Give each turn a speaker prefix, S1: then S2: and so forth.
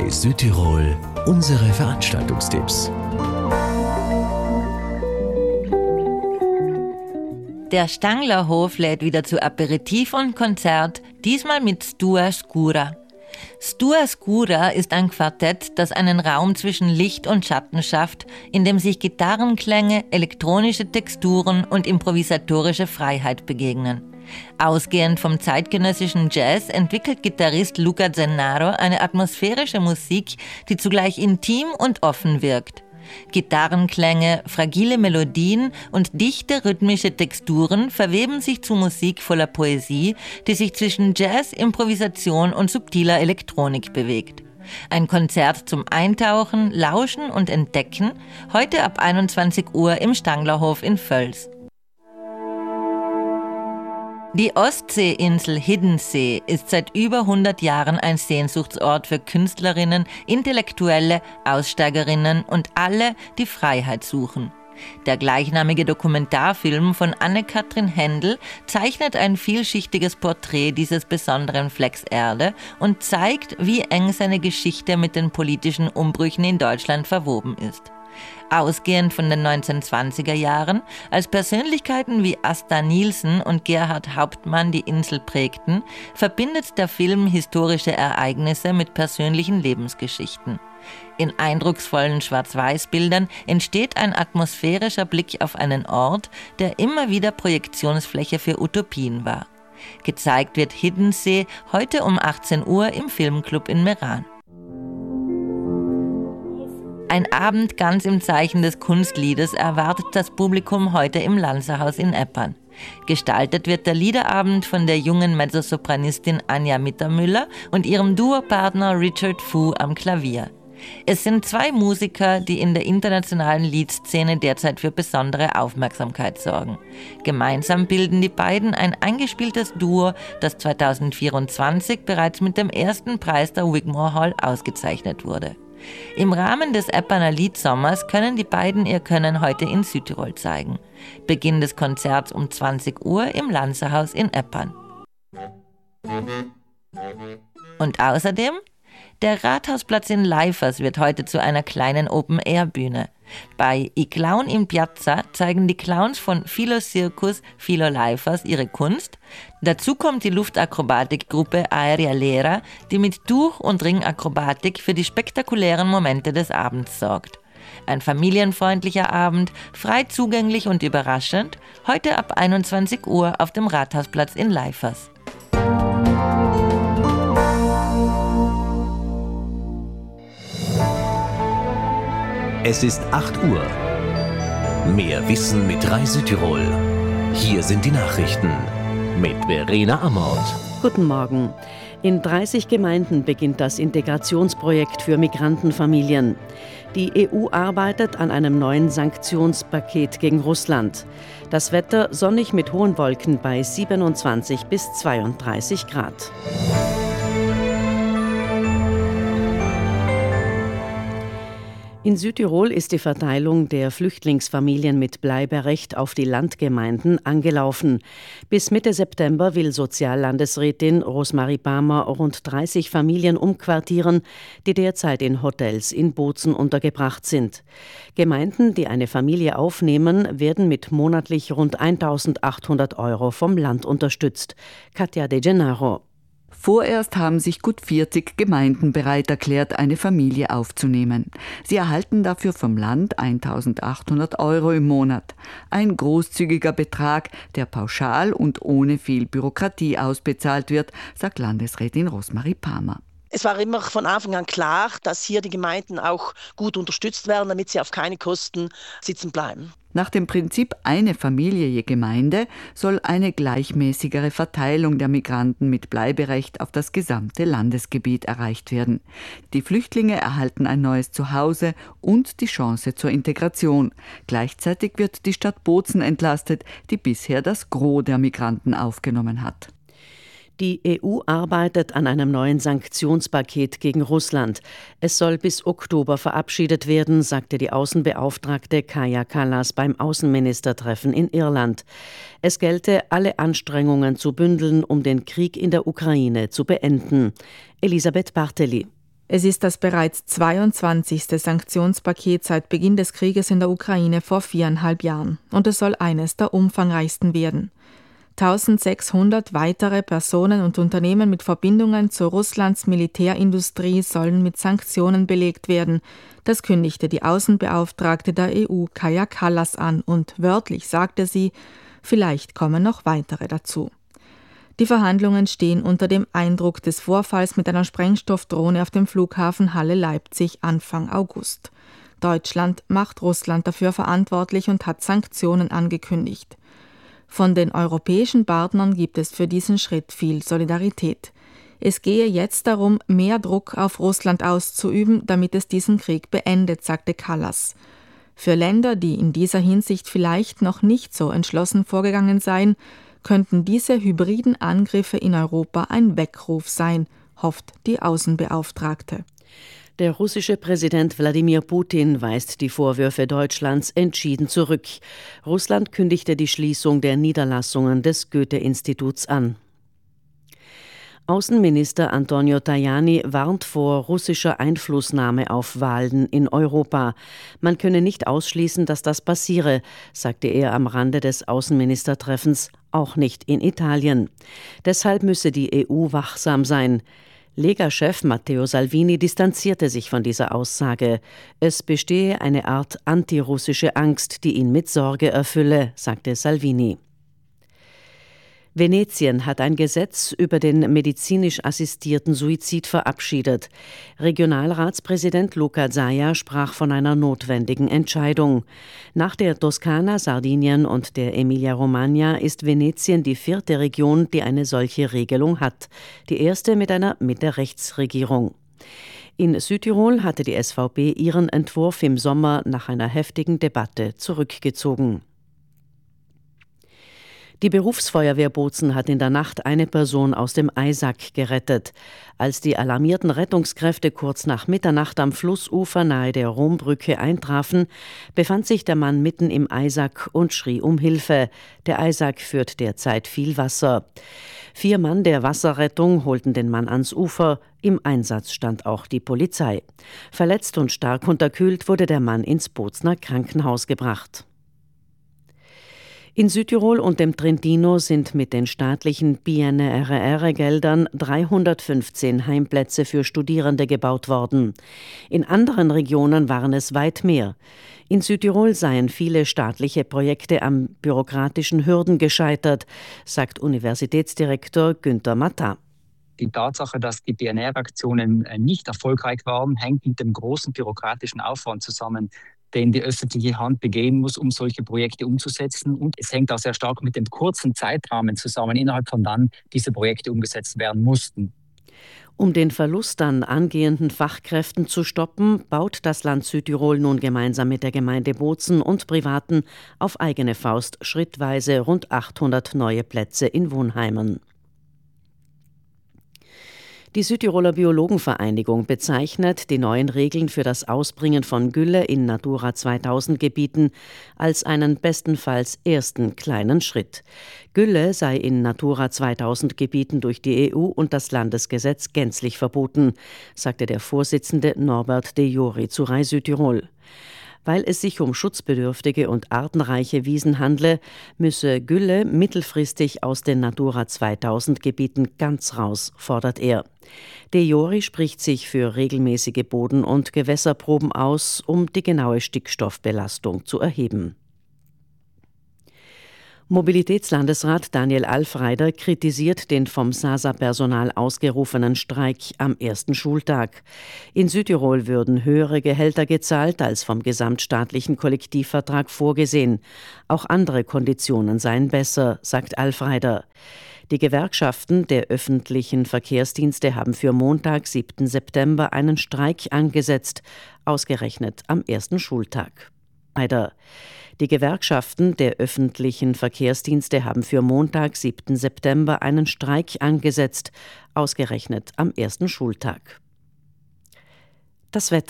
S1: Bei Südtirol unsere Veranstaltungstipps.
S2: Der Stanglerhof lädt wieder zu Aperitif und Konzert, diesmal mit Stua Scura. Stua Scura ist ein Quartett, das einen Raum zwischen Licht und Schatten schafft, in dem sich Gitarrenklänge, elektronische Texturen und improvisatorische Freiheit begegnen. Ausgehend vom zeitgenössischen Jazz entwickelt Gitarrist Luca Zennaro eine atmosphärische Musik, die zugleich intim und offen wirkt. Gitarrenklänge, fragile Melodien und dichte rhythmische Texturen verweben sich zu Musik voller Poesie, die sich zwischen Jazz, Improvisation und subtiler Elektronik bewegt. Ein Konzert zum Eintauchen, Lauschen und Entdecken, heute ab 21 Uhr im Stanglerhof in Völs. Die Ostseeinsel Hiddensee ist seit über 100 Jahren ein Sehnsuchtsort für Künstlerinnen, Intellektuelle, Aussteigerinnen und alle, die Freiheit suchen. Der gleichnamige Dokumentarfilm von Anne-Kathrin Händel zeichnet ein vielschichtiges Porträt dieses besonderen Flecks Erde und zeigt, wie eng seine Geschichte mit den politischen Umbrüchen in Deutschland verwoben ist. Ausgehend von den 1920er Jahren, als Persönlichkeiten wie Asta Nielsen und Gerhard Hauptmann die Insel prägten, verbindet der Film historische Ereignisse mit persönlichen Lebensgeschichten. In eindrucksvollen Schwarz-Weiß-Bildern entsteht ein atmosphärischer Blick auf einen Ort, der immer wieder Projektionsfläche für Utopien war. Gezeigt wird Hiddensee heute um 18 Uhr im Filmclub in Meran. Ein Abend ganz im Zeichen des Kunstliedes erwartet das Publikum heute im Lanzerhaus in Eppan. Gestaltet wird der Liederabend von der jungen Mezzosopranistin Anja Mittermüller und ihrem Duopartner Richard Fu am Klavier. Es sind zwei Musiker, die in der internationalen Liedszene derzeit für besondere Aufmerksamkeit sorgen. Gemeinsam bilden die beiden ein eingespieltes Duo, das 2024 bereits mit dem ersten Preis der Wigmore Hall ausgezeichnet wurde. Im Rahmen des Eppaner Liedsommers können die beiden ihr Können heute in Südtirol zeigen. Beginn des Konzerts um 20 Uhr im Lanzerhaus in Eppan. Und außerdem, der Rathausplatz in Leifers wird heute zu einer kleinen Open-Air-Bühne. Bei I Clown in Piazza zeigen die Clowns von Philo Circus Philo Leifers ihre Kunst. Dazu kommt die Luftakrobatikgruppe Aerea Lera, die mit Tuch- und Ringakrobatik für die spektakulären Momente des Abends sorgt. Ein familienfreundlicher Abend, frei zugänglich und überraschend, heute ab 21 Uhr auf dem Rathausplatz in Leifers.
S1: Es ist 8 Uhr. Mehr Wissen mit Reisetirol. Hier sind die Nachrichten mit Verena Amort.
S3: Guten Morgen. In 30 Gemeinden beginnt das Integrationsprojekt für Migrantenfamilien. Die EU arbeitet an einem neuen Sanktionspaket gegen Russland. Das Wetter sonnig mit hohen Wolken bei 27 bis 32 Grad. In Südtirol ist die Verteilung der Flüchtlingsfamilien mit Bleiberecht auf die Landgemeinden angelaufen. Bis Mitte September will Soziallandesrätin Rosmarie Palmer rund 30 Familien umquartieren, die derzeit in Hotels in Bozen untergebracht sind. Gemeinden, die eine Familie aufnehmen, werden mit monatlich rund 1.800 € vom Land unterstützt. Katja De Gennaro.
S4: Vorerst haben sich gut 40 Gemeinden bereit erklärt, eine Familie aufzunehmen. Sie erhalten dafür vom Land 1.800 € im Monat. Ein großzügiger Betrag, der pauschal und ohne viel Bürokratie ausbezahlt wird, sagt Landesrätin Rosmarie Palmer.
S5: Es war immer von Anfang an klar, dass hier die Gemeinden auch gut unterstützt werden, damit sie auf keine Kosten sitzen bleiben.
S4: Nach dem Prinzip eine Familie je Gemeinde soll eine gleichmäßigere Verteilung der Migranten mit Bleiberecht auf das gesamte Landesgebiet erreicht werden. Die Flüchtlinge erhalten ein neues Zuhause und die Chance zur Integration. Gleichzeitig wird die Stadt Bozen entlastet, die bisher das Gros der Migranten aufgenommen hat.
S3: Die EU arbeitet an einem neuen Sanktionspaket gegen Russland. Es soll bis Oktober verabschiedet werden, sagte die Außenbeauftragte Kaja Kallas beim Außenministertreffen in Irland. Es gelte, alle Anstrengungen zu bündeln, um den Krieg in der Ukraine zu beenden. Elisabeth Barteli.
S6: Es ist das bereits 22. Sanktionspaket seit Beginn des Krieges in der Ukraine vor 4,5 Jahren und es soll eines der umfangreichsten werden. 1600 weitere Personen und Unternehmen mit Verbindungen zu Russlands Militärindustrie sollen mit Sanktionen belegt werden. Das kündigte die Außenbeauftragte der EU, Kaja Kallas, an und wörtlich sagte sie, vielleicht kommen noch weitere dazu. Die Verhandlungen stehen unter dem Eindruck des Vorfalls mit einer Sprengstoffdrohne auf dem Flughafen Halle-Leipzig Anfang August. Deutschland macht Russland dafür verantwortlich und hat Sanktionen angekündigt. Von den europäischen Partnern gibt es für diesen Schritt viel Solidarität. Es gehe jetzt darum, mehr Druck auf Russland auszuüben, damit es diesen Krieg beendet, sagte Kallas. Für Länder, die in dieser Hinsicht vielleicht noch nicht so entschlossen vorgegangen seien, könnten diese hybriden Angriffe in Europa ein Weckruf sein, hofft die Außenbeauftragte.
S3: Der russische Präsident Wladimir Putin weist die Vorwürfe Deutschlands entschieden zurück. Russland kündigte die Schließung der Niederlassungen des Goethe-Instituts an. Außenminister Antonio Tajani warnt vor russischer Einflussnahme auf Wahlen in Europa. Man könne nicht ausschließen, dass das passiere, sagte er am Rande des Außenministertreffens, auch nicht in Italien. Deshalb müsse die EU wachsam sein. Lega-Chef Matteo Salvini distanzierte sich von dieser Aussage. Es bestehe eine Art antirussische Angst, die ihn mit Sorge erfülle, sagte Salvini. Venetien hat ein Gesetz über den medizinisch assistierten Suizid verabschiedet. Regionalratspräsident Luca Zaia sprach von einer notwendigen Entscheidung. Nach der Toskana, Sardinien und der Emilia-Romagna ist Venetien die 4. Region, die eine solche Regelung hat. Die erste mit einer Mitte-Rechts-Regierung. In Südtirol hatte die SVP ihren Entwurf im Sommer nach einer heftigen Debatte zurückgezogen. Die Berufsfeuerwehr Bozen hat in der Nacht eine Person aus dem Eisack gerettet. Als die alarmierten Rettungskräfte kurz nach Mitternacht am Flussufer nahe der Rombrücke eintrafen, befand sich der Mann mitten im Eisack und schrie um Hilfe. Der Eisack führt derzeit viel Wasser. 4 Mann der Wasserrettung holten den Mann ans Ufer. Im Einsatz stand auch die Polizei. Verletzt und stark unterkühlt wurde der Mann ins Bozener Krankenhaus gebracht. In Südtirol und dem Trentino sind mit den staatlichen PNRR-Geldern 315 Heimplätze für Studierende gebaut worden. In anderen Regionen waren es weit mehr. In Südtirol seien viele staatliche Projekte an bürokratischen Hürden gescheitert, sagt Universitätsdirektor Günther Matta.
S7: Die Tatsache, dass die PNR-Aktionen nicht erfolgreich waren, hängt mit dem großen bürokratischen Aufwand zusammen, den die öffentliche Hand begehen muss, um solche Projekte umzusetzen. Und es hängt auch sehr stark mit dem kurzen Zeitrahmen zusammen, innerhalb von dann diese Projekte umgesetzt werden mussten.
S3: Um den Verlust an angehenden Fachkräften zu stoppen, baut das Land Südtirol nun gemeinsam mit der Gemeinde Bozen und Privaten auf eigene Faust schrittweise rund 800 neue Plätze in Wohnheimen. Die Südtiroler Biologenvereinigung bezeichnet die neuen Regeln für das Ausbringen von Gülle in Natura 2000 Gebieten als einen bestenfalls ersten kleinen Schritt. Gülle sei in Natura 2000 Gebieten durch die EU und das Landesgesetz gänzlich verboten, sagte der Vorsitzende Norbert de Jori zu Rai Südtirol. Weil es sich um schutzbedürftige und artenreiche Wiesen handle, müsse Gülle mittelfristig aus den Natura 2000 Gebieten ganz raus, fordert er. De Jori spricht sich für regelmäßige Boden- und Gewässerproben aus, um die genaue Stickstoffbelastung zu erheben. Mobilitätslandesrat Daniel Alfreider kritisiert den vom SASA-Personal ausgerufenen Streik am ersten Schultag. In Südtirol würden höhere Gehälter gezahlt als vom gesamtstaatlichen Kollektivvertrag vorgesehen. Auch andere Konditionen seien besser, sagt Alfreider. Die Gewerkschaften der öffentlichen Verkehrsdienste haben für Montag, 7. September, einen Streik angesetzt, ausgerechnet am ersten Schultag. Die Gewerkschaften der öffentlichen Verkehrsdienste haben für Montag, 7. September, einen Streik angesetzt, ausgerechnet am ersten Schultag. Das Wetter.